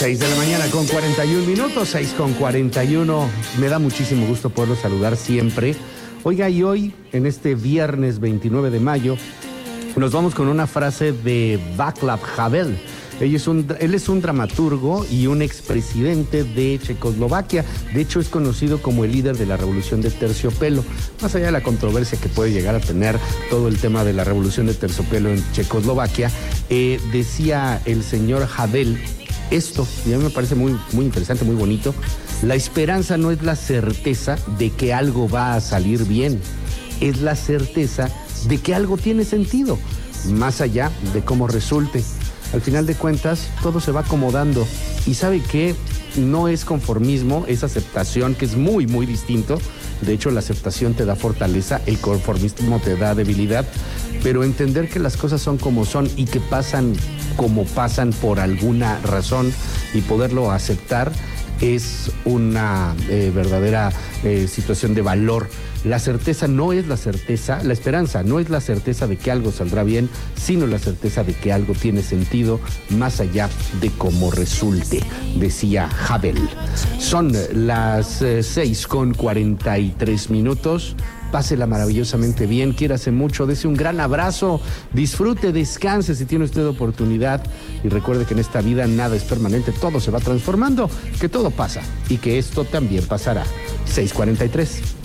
6 de la mañana con 41 minutos, 6 con 41. Me da muchísimo gusto poderlo saludar siempre. Oiga, y hoy, en este viernes 29 de mayo, nos vamos con una frase de Václav Havel. Él es un dramaturgo y un expresidente de Checoslovaquia. De hecho, es conocido como el líder de la revolución de terciopelo. Más allá de la controversia que puede llegar a tener todo el tema de la revolución de terciopelo en Checoslovaquia, decía el señor Havel esto, y a mí me parece muy, muy interesante, muy bonito. La esperanza no es la certeza de que algo va a salir bien, es la certeza de que algo tiene sentido, más allá de cómo resulte. Al final de cuentas, todo se va acomodando. Y ¿sabe qué? No es conformismo, es aceptación, que es muy, muy distinto. De hecho, la aceptación te da fortaleza, el conformismo te da debilidad. Pero entender que las cosas son como son y que pasan como pasan por alguna razón y poderlo aceptar es una verdadera situación de valor. La certeza no es la certeza, la esperanza no es la certeza de que algo saldrá bien, sino la certeza de que algo tiene sentido más allá de cómo resulte, decía Havel. Son las 6 con 43 minutos. Pásela maravillosamente bien, quiérase mucho, dese un gran abrazo, disfrute, descanse si tiene usted oportunidad y recuerde que en esta vida nada es permanente, todo se va transformando, que todo pasa y que esto también pasará. 6:43.